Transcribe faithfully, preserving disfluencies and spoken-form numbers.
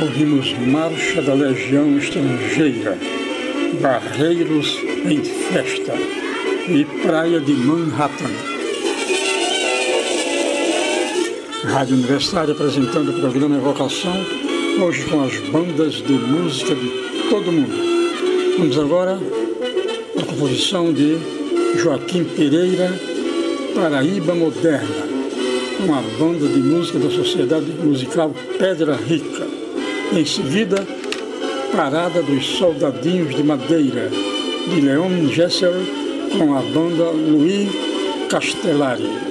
Ouvimos Marcha da Legião Estrangeira, Barreiros em Festa e Praia de Manhattan. Rádio Universitária apresentando o programa Evocação, hoje com as bandas de música de todo mundo. Vamos agora à composição de Joaquim Pereira, Paraíba Moderna, com a banda de música da Sociedade Musical Pedra Rica. Em seguida, Parada dos Soldadinhos de Madeira, de Leon Gesser, com a banda Luiz Castellari.